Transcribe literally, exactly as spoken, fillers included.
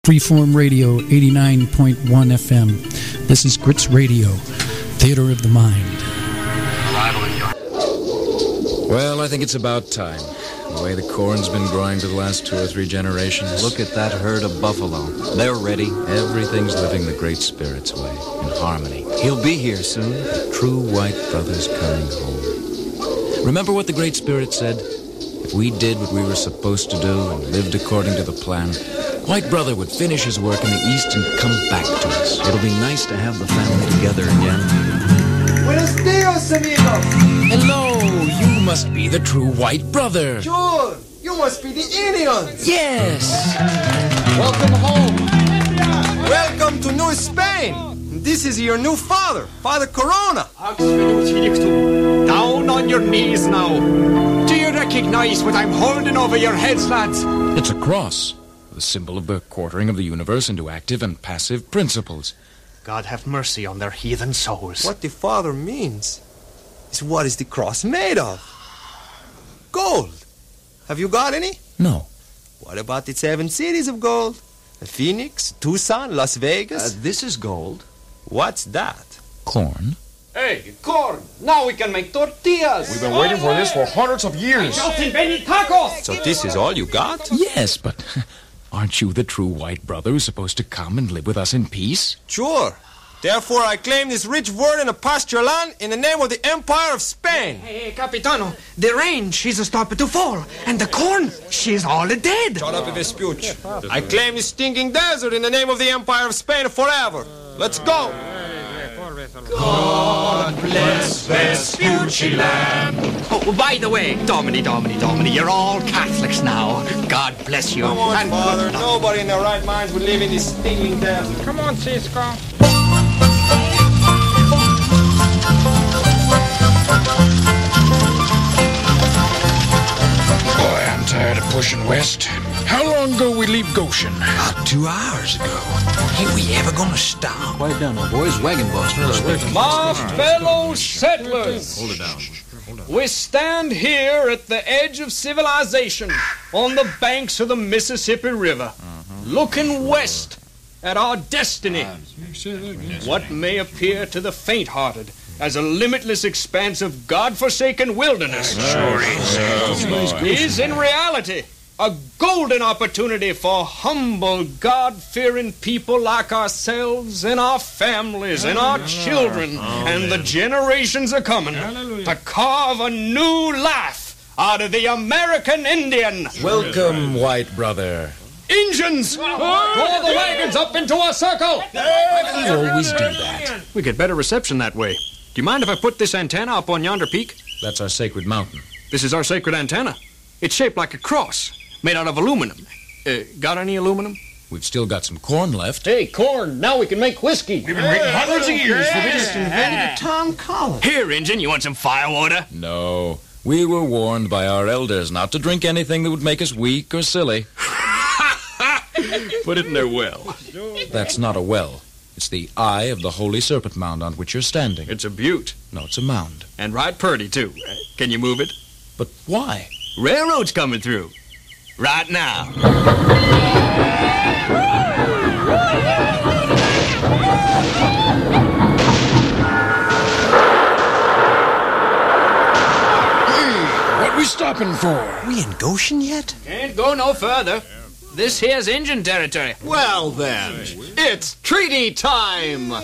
Freeform Radio, eighty-nine point one F M. This is Grits Radio, Theater of the Mind. Well, I think it's about time. The way the corn's been growing for the last two or three generations. Look at that herd of buffalo. They're ready. Everything's living the Great Spirit's way, in harmony. He'll be here soon. The true white brother's coming home. Remember what the Great Spirit said? If we did what we were supposed to do and lived according to the plan, White Brother would finish his work in the East and come back to us. It'll be nice to have the family together again. Buenos dias, amigos! Hello, you must be the true White Brother. Sure, you must be the Indians. Yes. Welcome home. Welcome to New Spain. This is your new father, Father Corona. Down on your knees now. Do you recognize what I'm holding over your heads, lads? It's a cross, the symbol of the quartering of the universe into active and passive principles. God have mercy on their heathen souls. What the Father means is what is the cross made of? Gold. Have you got any? No. What about the seven cities of gold? Phoenix, Tucson, Las Vegas? Uh, this is gold. What's that? Corn. Hey, corn! Now we can make tortillas! We've been waiting for this for hundreds of years. Tacos! So this is all you got? Yes, but aren't you the true White Brother who's supposed to come and live with us in peace? Sure. Therefore, I claim this rich word in a pasture land in the name of the Empire of Spain. Hey, Capitano, the rain, she's stopped to fall, and the corn, she's all dead. Shut up, Vespucci. I claim this stinking desert in the name of the Empire of Spain forever. Let's go. God bless Vespucci land. Oh, by the way, Domini, Domini, Domini, you're all Catholics now. God bless you. Come on, and Father. Nobody in their right minds would live in this stinking desert. Come on, Cisco. Boy, I'm tired of pushing west. How long ago we leave Goshen? About two hours ago. Ain't we ever gonna stop? Quiet down now, boys. Wagon busters. my fellow settlers, Hold it down. we stand here at the edge of civilization on the banks of the Mississippi River, looking west at our destiny. What may appear to the faint-hearted as a limitless expanse of God-forsaken wilderness Sure is. is in reality a golden opportunity for humble, God-fearing people like ourselves and our families and our children and the generations are coming to carve a new life out of the American Indian. Welcome, White Brother. Engines! Draw the wagons up into a circle! You always do that. We get better reception that way. Do you mind if I put this antenna up on yonder peak? That's our sacred mountain. This is our sacred antenna. It's shaped like a cross, made out of aluminum. Uh, got any aluminum? We've still got some corn left. Hey, corn, now we can make whiskey. We've been waiting hundreds of years for this. Invented Tom Collins. Here, Injun, you want some firewater? No. We were warned by our elders not to drink anything that would make us weak or silly. Put it in their well. That's not a well. It's the eye of the Holy Serpent Mound on which you're standing. It's a butte. No, it's a mound. And right purty, too. Uh, Can you move it? But why? Railroad's coming through. Right now. What we stopping for? We in Goshen yet? Can't go no further. This here's Injun territory. Well then, it's treaty time!